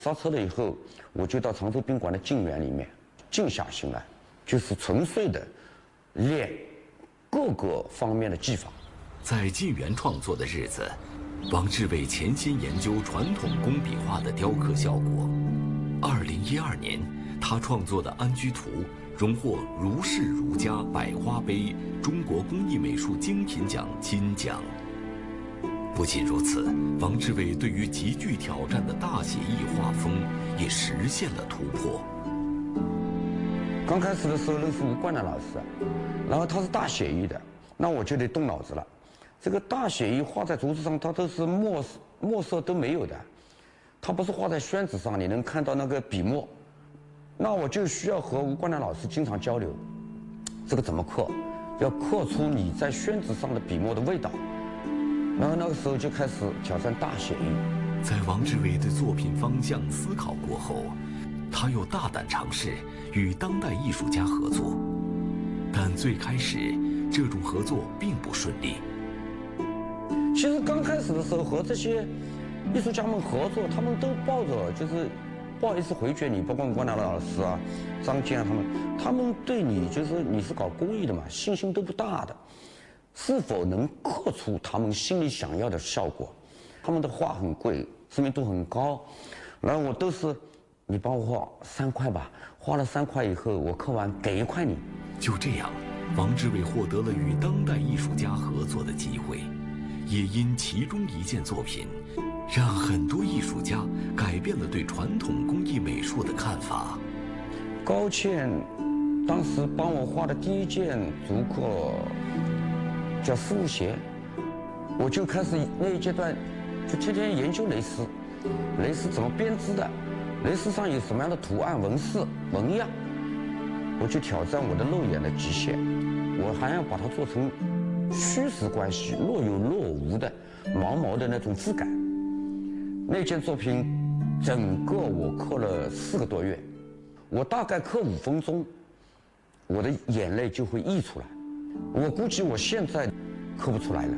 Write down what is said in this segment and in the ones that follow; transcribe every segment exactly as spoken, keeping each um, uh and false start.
刹车了以后，我就到常州宾馆的静园里面静下心来，就是纯粹的练各个方面的技法。 在静园创作的日子，王志伟潜心研究传统工笔画的雕刻效果。二零一二年，他创作的《安居图》荣获如是如家百花杯中国工艺美术精品奖金奖。不仅如此，王志伟对于极具挑战的大写意画风也实现了突破。 刚开始的时候认识吴冠南老师，然后他是大写意的，那我就得动脑子了。这个大写意画在竹子上，它都是墨墨色都没有的，它不是画在宣纸上，你能看到那个笔墨。那我就需要和吴冠南老师经常交流，这个怎么刻，要刻出你在宣纸上的笔墨的味道。然后那个时候就开始挑战大写意。 在王志伟对作品方向思考过后，他又大胆尝试与当代艺术家合作，但最开始这种合作并不顺利。 其实刚开始的时候和这些艺术家们合作，他们都抱着就是不好意思回绝你，包括吴冠南老师啊、张坚啊他们，他们对你就是你是搞工艺的嘛，信心都不大的，是否能刻出他们心里想要的效果？他们的画很贵，知名度很高，然后我都是你帮我画三块吧，花了三块以后我刻完给一块你。 就这样，王志伟获得了与当代艺术家合作的机会。也因其中一件作品，让很多艺术家改变了对传统工艺美术的看法。 高倩当时帮我画的第一件竹刻叫丝路鞋，我就开始那一阶段就天天研究蕾丝，蕾丝怎么编织的，蕾丝上有什么样的图案、纹饰、纹样，我就挑战我的肉眼的极限，我还要把它做成虚实关系若有若无的毛毛的那种质感。那件作品整个我刻了四个多月，我大概刻五分钟，我的眼泪就会溢出来。我估计我现在刻不出来了。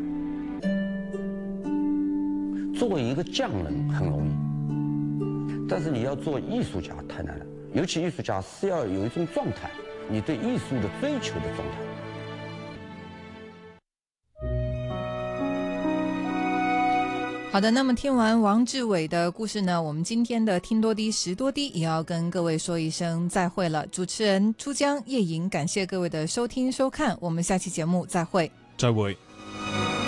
作为一个匠人很容易，但是你要做艺术家太难了。尤其艺术家是要有一种状态，你对艺术的追求的状态。 好的，那么听完王志伟的故事呢，我们今天的听多滴识多滴也要跟各位说一声再会了。主持人珠江、叶莹，感谢各位的收听收看，我们下期节目再会。 再会。